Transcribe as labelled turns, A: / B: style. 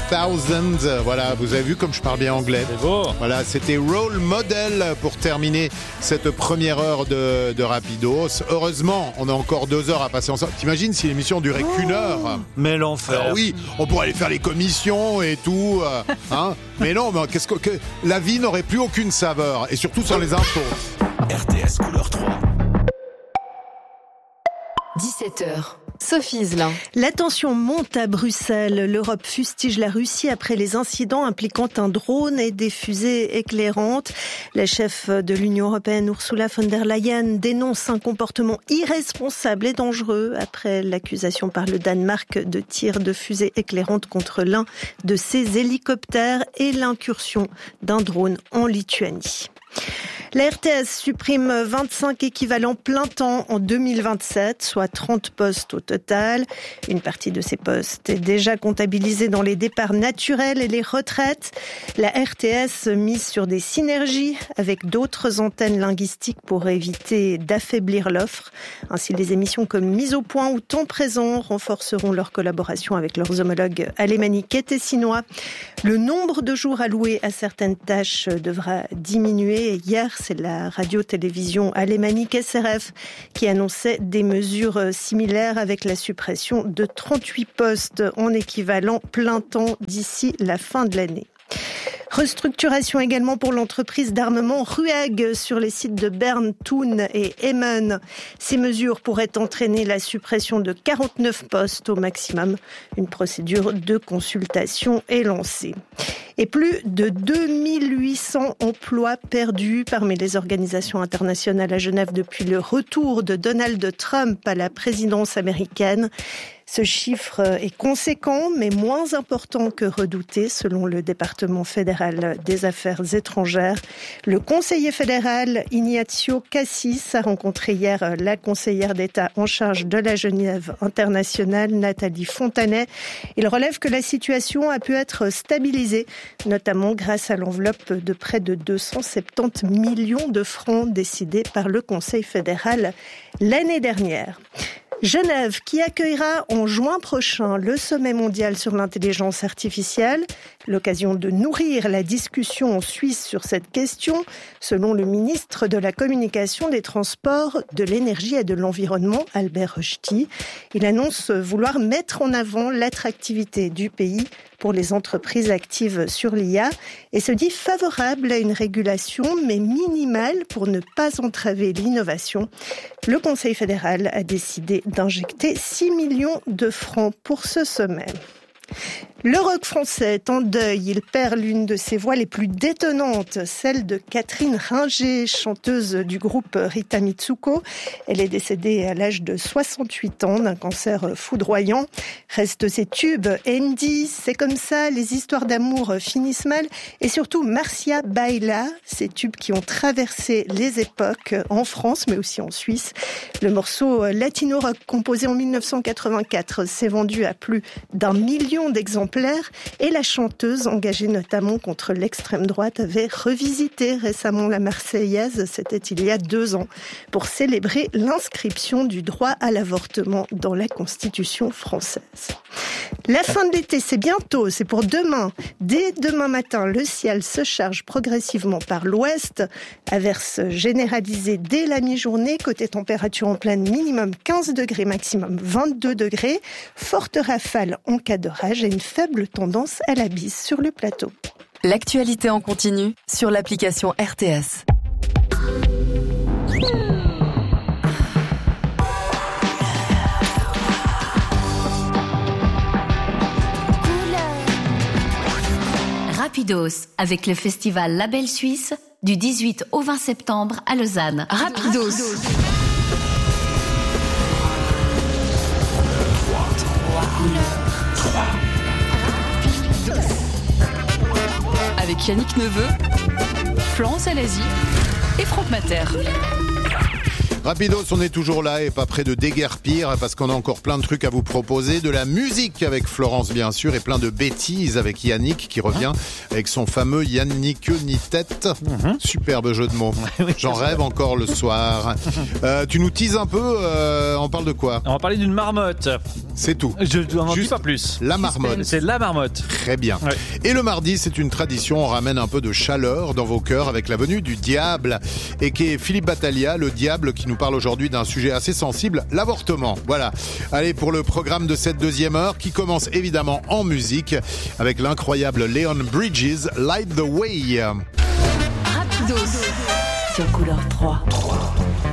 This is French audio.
A: 2000. Voilà, vous avez vu comme je parle bien anglais.
B: C'est beau.
A: Voilà, c'était Role Model pour terminer cette première heure de Rapidos. Heureusement, on a encore 2 heures à passer ensemble. T'imagines si l'émission durait qu'1 heure?
B: Mais l'enfer.
A: Alors oui, on pourrait aller faire les commissions et tout, hein. Mais non, mais la vie n'aurait plus aucune saveur, et surtout sans les impôts.
C: RTS couleur 3.
D: 17h. Sophie Iselin.
E: La tension monte à Bruxelles. L'Europe fustige la Russie après les incidents impliquant un drone et des fusées éclairantes. La chef de l'Union européenne, Ursula von der Leyen, dénonce un comportement irresponsable et dangereux après l'accusation par le Danemark de tir de fusées éclairantes contre l'un de ses hélicoptères et l'incursion d'un drone en Lituanie. La RTS supprime 25 équivalents plein temps en 2027, soit 30 postes au total. Une partie de ces postes est déjà comptabilisée dans les départs naturels et les retraites. La RTS mise sur des synergies avec d'autres antennes linguistiques pour éviter d'affaiblir l'offre. Ainsi, les émissions comme Mise au point ou Temps présent renforceront leur collaboration avec leurs homologues alémaniques et tessinois. Le nombre de jours alloués à certaines tâches devra diminuer. Hier, c'est la radio-télévision alémanique SRF qui annonçait des mesures similaires avec la suppression de 38 postes en équivalent plein temps d'ici la fin de l'année. Restructuration également pour l'entreprise d'armement RUEG sur les sites de Berne, Thun et Emmen. Ces mesures pourraient entraîner la suppression de 49 postes au maximum. Une procédure de consultation est lancée. Et plus de 2800 emplois perdus parmi les organisations internationales à Genève depuis le retour de Donald Trump à la présidence américaine. Ce chiffre est conséquent, mais moins important que redouté, selon le département fédéral des affaires étrangères. Le conseiller fédéral Ignazio Cassis a rencontré hier la conseillère d'État en charge de la Genève internationale, Nathalie Fontanet. Il relève que la situation a pu être stabilisée, notamment grâce à l'enveloppe de près de 270 millions de francs décidée par le Conseil fédéral l'année dernière. Genève, qui accueillera en juin prochain le sommet mondial sur l'intelligence artificielle, l'occasion de nourrir la discussion en Suisse sur cette question, selon le ministre de la Communication, des Transports, de l'Énergie et de l'Environnement, Albert Rochety. Il annonce vouloir mettre en avant l'attractivité du pays pour les entreprises actives sur l'IA et se dit favorable à une régulation, mais minimale pour ne pas entraver l'innovation. Le Conseil fédéral a décidé d'injecter 6 millions de francs pour ce sommet. Le rock français est en deuil. Il perd l'une de ses voix les plus détonnantes, celle de Catherine Ringer, chanteuse du groupe Rita Mitsuko. Elle est décédée à l'âge de 68 ans d'un cancer foudroyant. Restent ses tubes Andy, C'est comme ça, Les histoires d'amour finissent mal et surtout Marcia Baila, ces tubes qui ont traversé les époques en France mais aussi en Suisse. Le morceau latino rock composé en 1984 s'est vendu à plus d'1 million d'exemplaires et la chanteuse, engagée notamment contre l'extrême droite, avait revisité récemment la Marseillaise, c'était il y a 2 ans, pour célébrer l'inscription du droit à l'avortement dans la Constitution française. La fin de l'été, c'est bientôt, c'est pour demain. Dès demain matin, le ciel se charge progressivement par l'ouest. Averse généralisée dès la mi-journée. Côté température en pleine, minimum 15 degrés, maximum 22 degrés. Forte rafale en cas d'orage et une faible tendance à la bise sur le plateau.
D: L'actualité en continu sur l'application RTS.
F: Rapidos, avec le festival Label Suisse, du 18 au 20 septembre à Lausanne. Rapidos.
D: Avec Yannick Neveu, Florence Alazi et Franck Mater.
A: Rapidos, on est toujours là et pas près de déguerpir parce qu'on a encore plein de trucs à vous proposer. De la musique avec Florence bien sûr et plein de bêtises avec Yannick qui revient avec son fameux Yannick ni tête. Superbe jeu de mots. J'en rêve encore le soir. Tu nous teases un peu, on parle de quoi?
B: On va parler d'une marmotte.
A: C'est tout.
B: Je n'en dis
A: Juste
B: pas plus.
A: La marmotte.
B: C'est la marmotte.
A: Très bien.
B: Ouais.
A: Et le mardi, c'est une tradition, on ramène un peu de chaleur dans vos cœurs avec la venue du diable et qui est Philippe Battaglia, le diable qui nous parle aujourd'hui d'un sujet assez sensible, l'avortement. Voilà. Allez, pour le programme de cette deuxième heure qui commence évidemment en musique avec l'incroyable Leon Bridges, Light the Way.
F: Rapidos sur Couleur 3.